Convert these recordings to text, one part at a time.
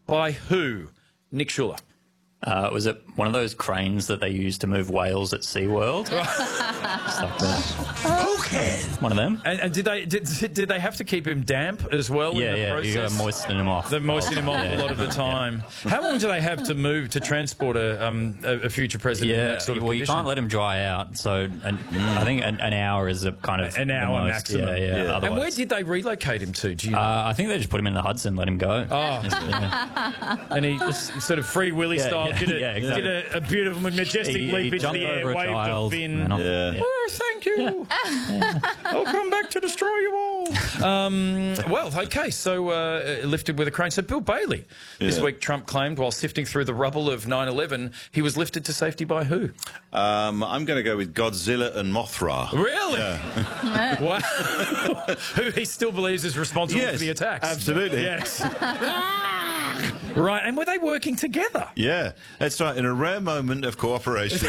by who? Nick Schuller. Was it one of those cranes that they use to move whales at SeaWorld? Who cares? One of them. And did they have to keep him damp as well in the process? You got to moisten him off. They moisten him off a lot of the time. How long do they have to move to transport a future president in that sort of condition? You can't let him dry out. So I think an hour is a kind of an hour maximum. Yeah. And where did they relocate him to? Do you know? I think they just put him in the Hudson, let him go. And he just sort of Free Willy style did a beautiful, majestic leap into the air, waved a fin. Oh, thank you. I'll come back to destroy you all. Well, okay, so lifted with a crane. So Bill Bailey, this week Trump claimed while sifting through the rubble of 9/11, he was lifted to safety by who? I'm going to go with Godzilla and Mothra. Really? Yeah. Wow. Who he still believes is responsible for the attacks. Absolutely. Yes. Right, and were they working together? Yeah, that's right, in a rare moment of cooperation.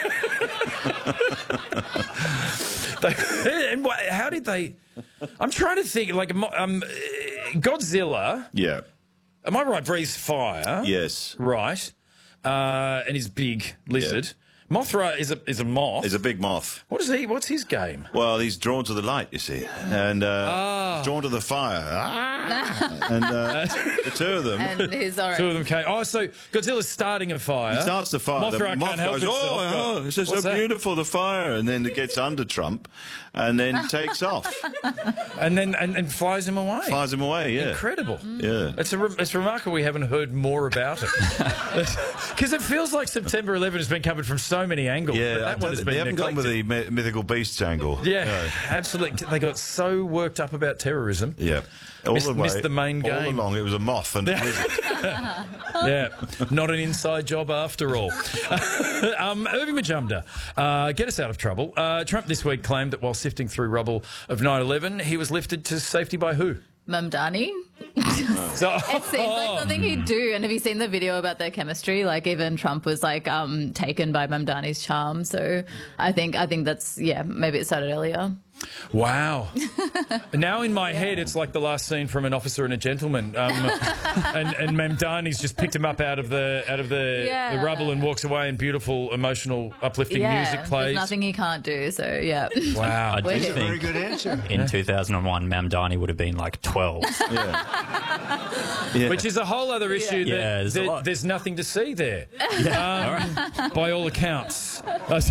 And how did they... I'm trying to think, like, Godzilla... Yeah. Am I right? Breathes fire. Yes. Right. And is big lizard. Yeah. Mothra is a moth. He's a big moth. What is he? What's his game? Well, he's drawn to the light, you see, and drawn to the fire. And the two of them. And his orange. Two of them came. Oh, so Godzilla's starting a fire. He starts the fire. Mothra the moth can't help goes, himself. oh, it's just so beautiful, the fire, and then it gets under Trump, and then takes off. And then and flies him away. Flies him away. Yeah. Incredible. Yeah. It's remarkable we haven't heard more about it. Because it feels like September 11 has been covered from so many angles. Yeah, that one has been they haven't gone with the mythical beasts angle. Yeah, absolutely. They got so worked up about terrorism. Yeah. Missed the main game. All along, it was a moth and a lizard. Yeah, not an inside job after all. Irving Majumdar, get us out of trouble. Trump this week claimed that while sifting through rubble of 9/11, he was lifted to safety by who? Mamdani. It seems like something he'd do. And have you seen the video about their chemistry? Like, even Trump was like taken by Mamdani's charm. So I think that's, maybe it started earlier. Wow. Now in my head, it's like the last scene from An Officer and a Gentleman. And Mamdani's just picked him up out of the rubble and walks away, and beautiful, emotional, uplifting music plays. There's nothing he can't do. So yeah. Wow. I do think very good answer. In 2001, Mamdani would have been like 12. Yeah. Which is a whole other issue that there's nothing to see there. By all accounts.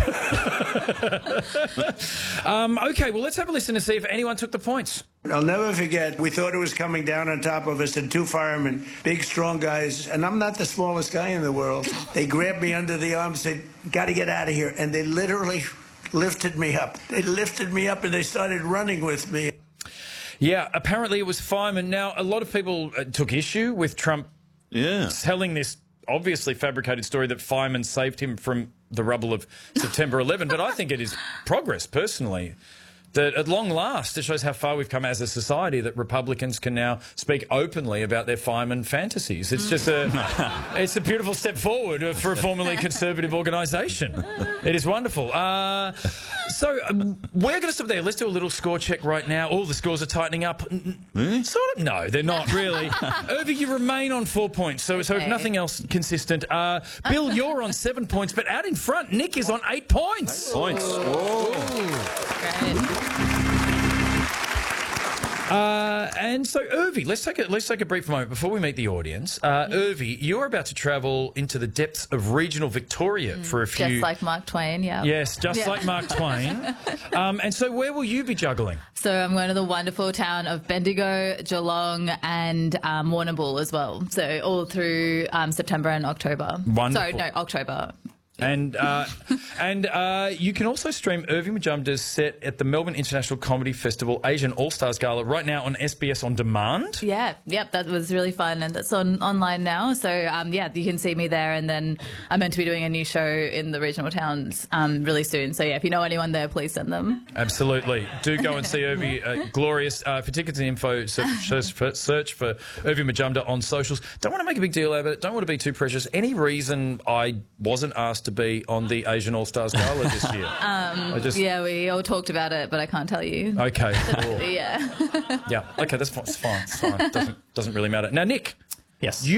Okay, well, let's have a listen to see if anyone took the points. I'll never forget, we thought it was coming down on top of us, and two firemen, big, strong guys, and I'm not the smallest guy in the world. They grabbed me under the arm and said, got to get out of here. And they literally lifted me up. They lifted me up and they started running with me. Yeah, apparently it was firemen. Now, a lot of people took issue with Trump telling this obviously fabricated story that firemen saved him from the rubble of September 11, but I think it is progress, personally, that at long last it shows how far we've come as a society, that Republicans can now speak openly about their fireman fantasies. It's just it's a beautiful step forward for a formerly conservative organisation. It is wonderful. So we're going to stop there. Let's do a little score check right now. All the scores are tightening up. Sort of. No, they're not really. Irving, you remain on 4 points. So if nothing else consistent. Bill, you're on 7 points, but out in front, Nick is on 8 points. 8 points. Great. And so, Irvie, let's take a brief moment before we meet the audience. Irvie, you're about to travel into the depths of regional Victoria for a few... Just like Mark Twain, yeah. Yes, just like Mark Twain. And so where will you be juggling? So I'm going to the wonderful town of Bendigo, Geelong and Warrnambool as well. So all through September and October. Wonderful. Sorry, no, October. And you can also stream Irving Majumdar's set at the Melbourne International Comedy Festival Asian All-Stars Gala right now on SBS On Demand. Yeah, yep, that was really fun, and that's online now. So, you can see me there, and then I'm meant to be doing a new show in the regional towns really soon. So, if you know anyone there, please send them. Absolutely. Do go and see Irving. Glorious. For tickets and info, search for Irving Majumdar on socials. Don't want to make a big deal out of it. Don't want to be too precious. Any reason I wasn't asked to be on the Asian All-Stars Gala this year? Yeah, we all talked about it, but I can't tell you. Okay. Cool. Yeah. Yeah. Okay, that's fine. It's fine. Doesn't really matter. Now, Nick. Yes.